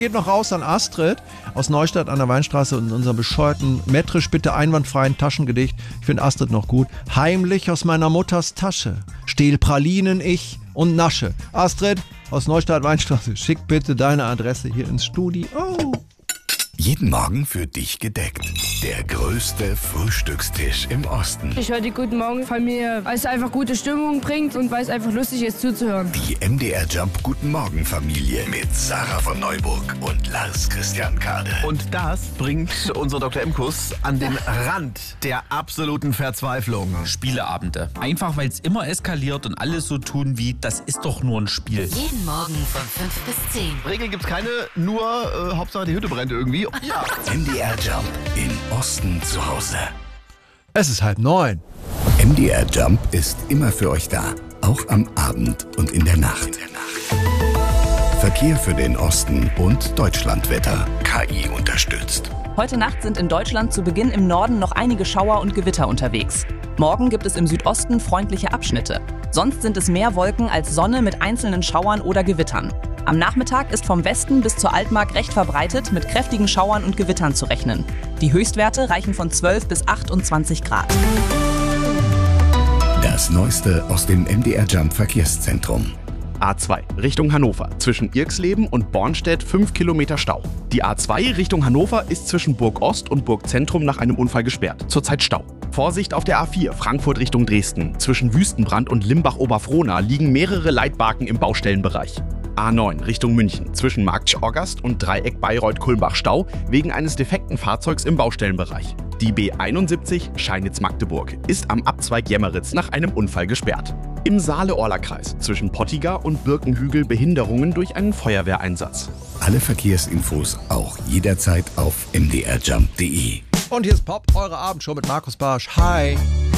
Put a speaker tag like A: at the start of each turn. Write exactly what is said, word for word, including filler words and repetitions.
A: Geht noch raus an Astrid aus Neustadt an der Weinstraße und unserem bescheuerten, metrisch bitte einwandfreien Taschengedicht. Ich finde Astrid noch gut. Heimlich aus meiner Mutters Tasche stehl Pralinen ich und nasche. Astrid aus Neustadt Weinstraße, schick bitte deine Adresse hier ins Studio. Oh.
B: Jeden Morgen für dich gedeckt. Der größte Frühstückstisch im Osten.
C: Ich höre die Guten Morgen Familie, weil es einfach gute Stimmung bringt und weil es einfach lustig ist zuzuhören.
B: Die M D R Jump Guten Morgen Familie mit Sarah von Neuburg und Lars Christian Kade.
D: Und das bringt unser Doktor Imkus an den Rand der absoluten Verzweiflung.
E: Spieleabende. Einfach weil es immer eskaliert und alle so tun wie, das ist doch nur ein Spiel.
F: Jeden Morgen von fünf bis zehn.
D: Regeln gibt's keine, nur äh, Hauptsache die Hütte brennt irgendwie. Ja.
B: M D R Jump im Osten zu Hause.
A: Es ist halb neun.
B: M D R Jump ist immer für euch da. Auch am Abend und in der Nacht. In der Nacht. Verkehr für den Osten und Deutschlandwetter. K I unterstützt.
G: Heute Nacht sind in Deutschland zu Beginn im Norden noch einige Schauer und Gewitter unterwegs. Morgen gibt es im Südosten freundliche Abschnitte. Sonst sind es mehr Wolken als Sonne mit einzelnen Schauern oder Gewittern. Am Nachmittag ist vom Westen bis zur Altmark recht verbreitet mit kräftigen Schauern und Gewittern zu rechnen. Die Höchstwerte reichen von zwölf bis achtundzwanzig Grad.
B: Das Neueste aus dem M D R Jump Verkehrszentrum.
H: A zwei Richtung Hannover. Zwischen Irxleben und Bornstedt fünf Kilometer Stau. Die A zwei Richtung Hannover ist zwischen Burg Ost und Burg Zentrum nach einem Unfall gesperrt. Zurzeit Stau. Vorsicht auf der A vier Frankfurt Richtung Dresden. Zwischen Wüstenbrand und Limbach-Oberfrohna liegen mehrere Leitbarken im Baustellenbereich. A neun Richtung München. Zwischen Marktsch-Orgast und Dreieck Bayreuth-Kulmbach Stau wegen eines defekten Fahrzeugs im Baustellenbereich. Die B einundsiebzig Scheinitz-Magdeburg ist am Abzweig Jemmeritz nach einem Unfall gesperrt. Im Saale-Orla-Kreis zwischen Pottiger und Birkenhügel Behinderungen durch einen Feuerwehreinsatz.
B: Alle Verkehrsinfos auch jederzeit auf m d r jump punkt d e.
A: Und hier ist Pop, eure Abendshow mit Markus Barsch. Hi.